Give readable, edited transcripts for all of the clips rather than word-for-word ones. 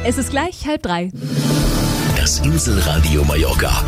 Es ist gleich 2:30. Das Inselradio Mallorca.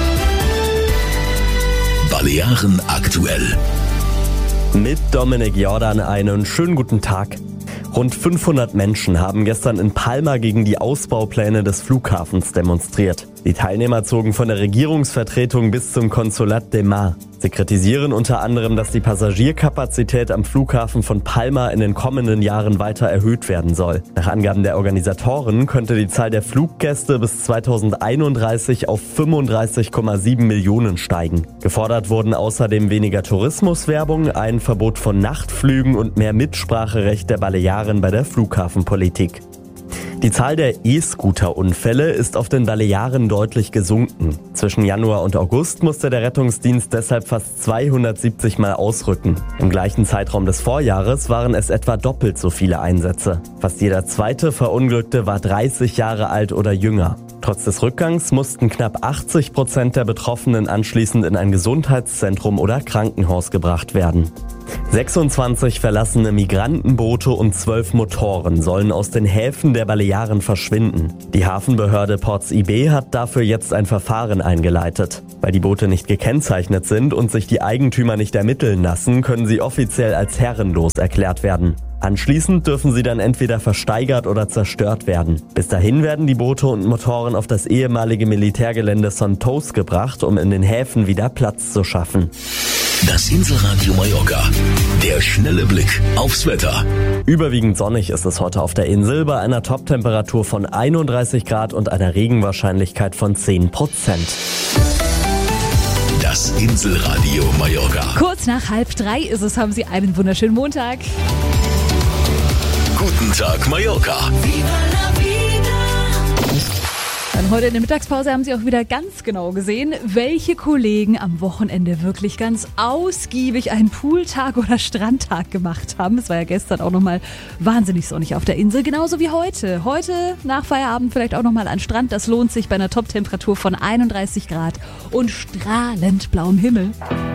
Balearen aktuell. Mit Dominik Jordan einen schönen guten Tag. Rund 500 Menschen haben gestern in Palma gegen die Ausbaupläne des Flughafens demonstriert. Die Teilnehmer zogen von der Regierungsvertretung bis zum Consolat de Mar. Sie kritisieren unter anderem, dass die Passagierkapazität am Flughafen von Palma in den kommenden Jahren weiter erhöht werden soll. Nach Angaben der Organisatoren könnte die Zahl der Fluggäste bis 2031 auf 35,7 Millionen steigen. Gefordert wurden außerdem weniger Tourismuswerbung, ein Verbot von Nachtflügen und mehr Mitspracherecht der Balearen bei der Flughafenpolitik. Die Zahl der E-Scooter-Unfälle ist auf den Balearen deutlich gesunken. Zwischen Januar und August musste der Rettungsdienst deshalb fast 270 Mal ausrücken. Im gleichen Zeitraum des Vorjahres waren es etwa doppelt so viele Einsätze. Fast jeder zweite Verunglückte war 30 Jahre alt oder jünger. Trotz des Rückgangs mussten knapp 80% der Betroffenen anschließend in ein Gesundheitszentrum oder Krankenhaus gebracht werden. 26 verlassene Migrantenboote und 12 Motoren sollen aus den Häfen der Balearen verschwinden. Die Hafenbehörde Ports IB hat dafür jetzt ein Verfahren eingeleitet. Weil die Boote nicht gekennzeichnet sind und sich die Eigentümer nicht ermitteln lassen, können sie offiziell als herrenlos erklärt werden. Anschließend dürfen sie dann entweder versteigert oder zerstört werden. Bis dahin werden die Boote und Motoren auf das ehemalige Militärgelände Santos gebracht, um in den Häfen wieder Platz zu schaffen. Das Inselradio Mallorca. Der schnelle Blick aufs Wetter. Überwiegend sonnig ist es heute auf der Insel bei einer Toptemperatur von 31 Grad und einer Regenwahrscheinlichkeit von 10%. Das Inselradio Mallorca. Kurz nach 2:30 ist es, haben Sie einen wunderschönen Montag. Guten Tag Mallorca. Dann heute in der Mittagspause haben Sie auch wieder ganz genau gesehen, welche Kollegen am Wochenende wirklich ganz ausgiebig einen Pooltag oder Strandtag gemacht haben. Es war ja gestern auch nochmal wahnsinnig sonnig auf der Insel, genauso wie heute. Heute nach Feierabend vielleicht auch nochmal an Strand. Das lohnt sich bei einer Toptemperatur von 31 Grad und strahlend blauem Himmel.